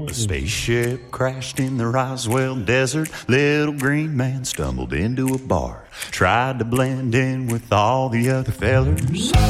A spaceship crashed in the Roswell Desert. Little green man stumbled into a bar, tried to blend in with all the other fellers.